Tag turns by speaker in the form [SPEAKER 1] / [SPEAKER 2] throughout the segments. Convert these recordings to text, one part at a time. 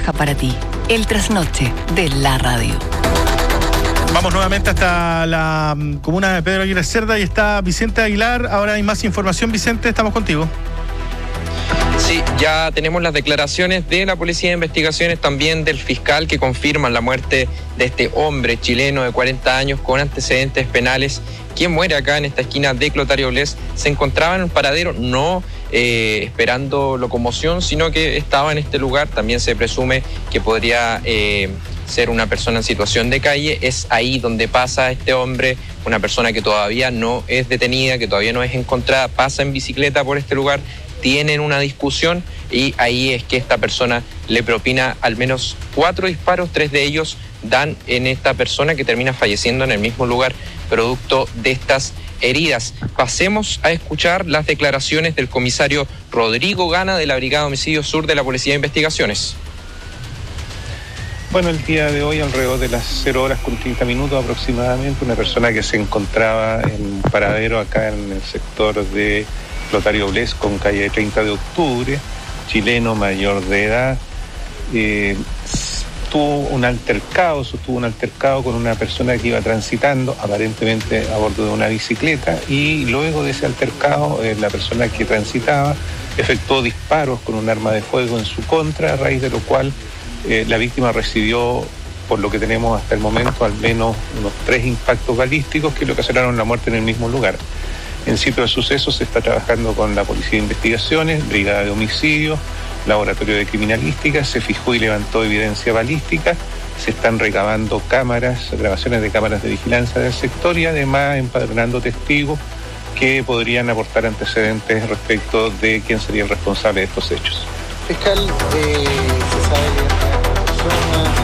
[SPEAKER 1] trabaja para ti. El trasnoche de la radio.
[SPEAKER 2] Vamos nuevamente hasta la comuna de Pedro Aguirre Cerda y está Vicente Aguilar. Ahora hay más información. Vicente, estamos contigo.
[SPEAKER 3] Sí, ya tenemos las declaraciones de la Policía de Investigaciones, también del fiscal, que confirman la muerte de este hombre chileno de 40 años con antecedentes penales, quien muere acá en esta esquina de Clotario Bles. Se encontraba en un paradero, no esperando locomoción, sino que estaba en este lugar. También se presume que podría ser una persona en situación de calle. Es ahí donde pasa este hombre, una persona que todavía no es detenida, que todavía no es encontrada, pasa en bicicleta por este lugar, tienen una discusión y ahí es que esta persona le propina al menos 4 disparos, 3 de ellos dan en esta persona, que termina falleciendo en el mismo lugar producto de estas heridas. Pasemos a escuchar las declaraciones del comisario Rodrigo Gana de la Brigada de Homicidio Sur de la Policía de Investigaciones.
[SPEAKER 4] Bueno, el día de hoy, alrededor de las 0 horas con 30 minutos aproximadamente, una persona que se encontraba en un paradero acá en el sector de Clotario Bles con calle 30 de octubre, chileno mayor de edad, sostuvo un altercado con una persona que iba transitando, aparentemente a bordo de una bicicleta, y luego de ese altercado, la persona que transitaba efectuó disparos con un arma de fuego en su contra, a raíz de lo cual la víctima recibió, por lo que tenemos hasta el momento, al menos unos 3 impactos balísticos que le ocasionaron la muerte en el mismo lugar. En sitio de sucesos se está trabajando con la Policía de Investigaciones, Brigada de Homicidios, Laboratorio de Criminalística. Se fijó y levantó evidencia balística, se están recabando grabaciones de cámaras de vigilancia del sector y además empadronando testigos que podrían aportar antecedentes respecto de quién sería el responsable de estos hechos.
[SPEAKER 5] Fiscal, ¿se sabe que esta persona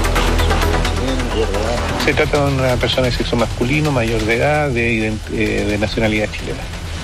[SPEAKER 4] se trata de una persona de sexo masculino, mayor de edad, de nacionalidad chilena?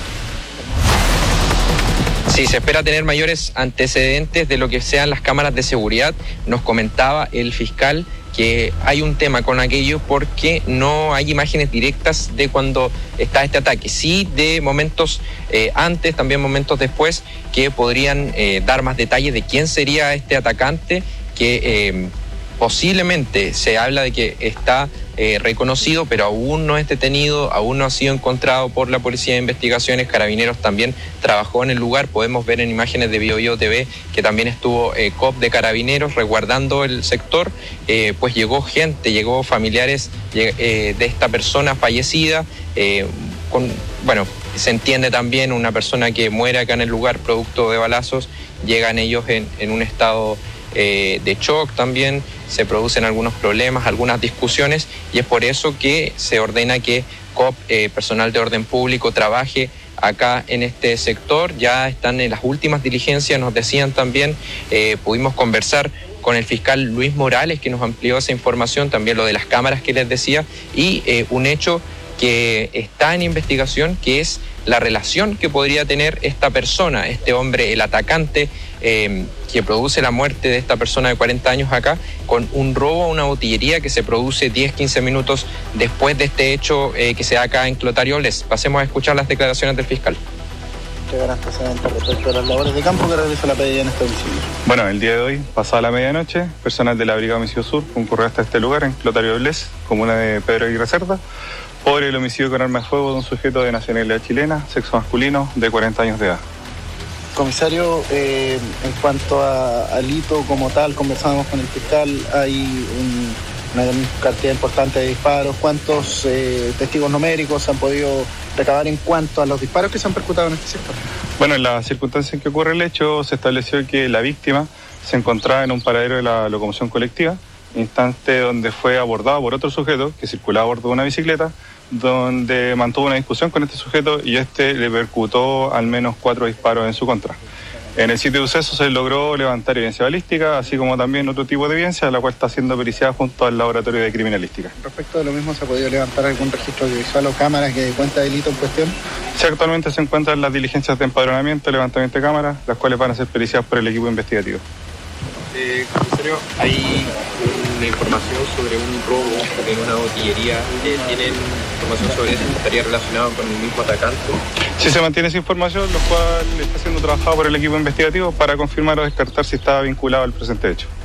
[SPEAKER 3] Sí, se espera tener mayores antecedentes de lo que sean las cámaras de seguridad. Nos comentaba el fiscal que hay un tema con aquello porque no hay imágenes directas de cuando está este ataque. Sí, de momentos antes, también momentos después, que podrían dar más detalles de quién sería este atacante, que posiblemente se habla de que está reconocido, pero aún no es detenido, aún no ha sido encontrado por la Policía de Investigaciones. Carabineros también trabajó en el lugar. Podemos ver en imágenes de BioBio TV que también estuvo COP de Carabineros resguardando el sector. Pues llegó gente, llegó familiares de esta persona fallecida. Se entiende también una persona que muere acá en el lugar producto de balazos. Llegan ellos en un estado de shock también, se producen algunos problemas, algunas discusiones, y es por eso que se ordena que COP, personal de orden público, trabaje acá en este sector. Ya están en las últimas diligencias, nos decían también, pudimos conversar con el fiscal Luis Morales, que nos amplió esa información, también lo de las cámaras que les decía, y un hecho que está en investigación, que es la relación que podría tener esta persona, este hombre, el atacante, que produce la muerte de esta persona de 40 años acá, con un robo a una botillería que se produce 10-15 minutos después de este hecho que se da acá en Clotario Bles. Pasemos a escuchar las declaraciones del fiscal.
[SPEAKER 5] ¿Qué antecedentes respecto a las labores de campo que realiza la PDI en este domicilio?
[SPEAKER 6] Bueno, el día de hoy, pasada la medianoche, personal de la Brigada de Homicidio Sur concurrió hasta este lugar, en Clotario Bles, comuna de Pedro Aguirre Cerda, por el homicidio con arma de fuego de un sujeto de nacionalidad chilena, sexo masculino, de 40 años de edad.
[SPEAKER 5] Comisario, en cuanto al hito como tal, conversábamos con el fiscal, hay una cantidad importante de disparos. ¿Cuántos testigos numéricos se han podido recabar en cuanto a los disparos que se han percutado en este sector?
[SPEAKER 6] Bueno, en las circunstancias en que ocurre el hecho, se estableció que la víctima se encontraba en un paradero de la locomoción colectiva, instante donde fue abordado por otro sujeto que circulaba a bordo de una bicicleta, donde mantuvo una discusión con este sujeto y este le percutó al menos 4 disparos en su contra. En el sitio de suceso se logró levantar evidencia balística, así como también otro tipo de evidencia, la cual está siendo periciada junto al Laboratorio de Criminalística.
[SPEAKER 5] Respecto de lo mismo, ¿se ha podido levantar algún registro audiovisual o cámaras que dé cuenta del delito en cuestión?
[SPEAKER 6] Sí, actualmente se encuentran las diligencias de empadronamiento y levantamiento de cámaras, las cuales van a ser periciadas por el equipo investigativo.
[SPEAKER 3] Comisario, hay una información sobre un robo en una botillería. ¿Tienen información sobre eso? ¿Estaría relacionado con el mismo atacante?
[SPEAKER 6] Sí, se mantiene esa información, lo cual está siendo trabajado por el equipo investigativo para confirmar o descartar si está vinculado al presente hecho.